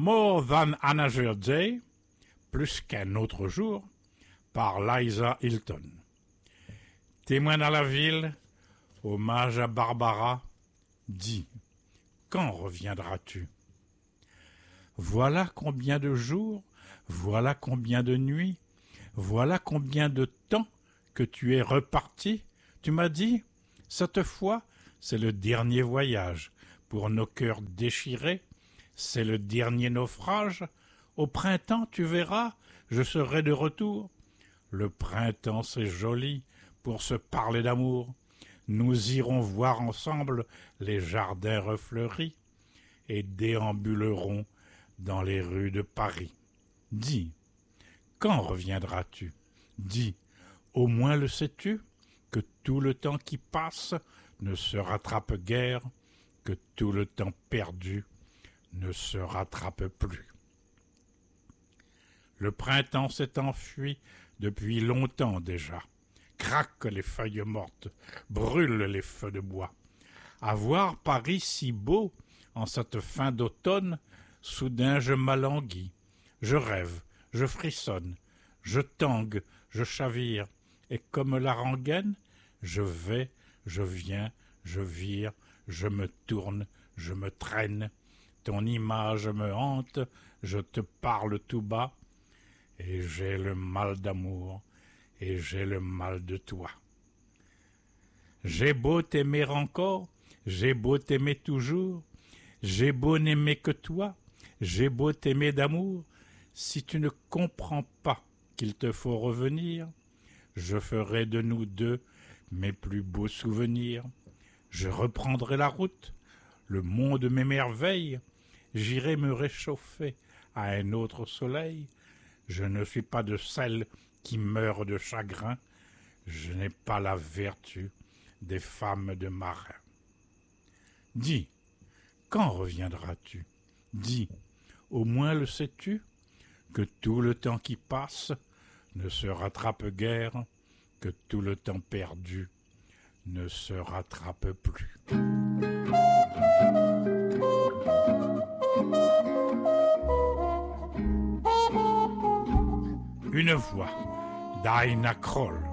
More Than Another Day, plus qu'un autre jour, par Liza Hilton. Témoin dans la ville, hommage à Barbara, dis, quand reviendras-tu? Voilà combien de jours, voilà combien de nuits, voilà combien de temps que tu es reparti. Tu m'as dit, cette fois, c'est le dernier voyage pour nos cœurs déchirés. C'est le dernier naufrage. Au printemps, tu verras, je serai de retour. Le printemps, c'est joli pour se parler d'amour. Nous irons voir ensemble les jardins refleuris et déambulerons dans les rues de Paris. Dis, quand reviendras-tu? Dis, au moins le sais-tu, que tout le temps qui passe ne se rattrape guère, que tout le temps perdu ne se rattrape plus. Le printemps s'est enfui depuis longtemps déjà. Craquent les feuilles mortes, brûlent les feux de bois. À voir Paris si beau en cette fin d'automne, soudain je m'alanguis. Je rêve, je frissonne, je tangue, je chavire, et comme la rengaine, je vais, je viens, je vire, je me tourne, je me traîne. Ton image me hante, je te parle tout bas, et j'ai le mal d'amour, et j'ai le mal de toi. J'ai beau t'aimer encore, j'ai beau t'aimer toujours, j'ai beau n'aimer que toi, j'ai beau t'aimer d'amour, si tu ne comprends pas qu'il te faut revenir, je ferai de nous deux mes plus beaux souvenirs. Je reprendrai la route, le monde m'émerveille, j'irai me réchauffer à un autre soleil. Je ne suis pas de celles qui meurent de chagrin, je n'ai pas la vertu des femmes de marin. Dis, quand reviendras-tu? Dis, au moins le sais-tu, que tout le temps qui passe ne se rattrape guère, que tout le temps perdu ne se rattrape plus. Une voix, Dinah Kroll.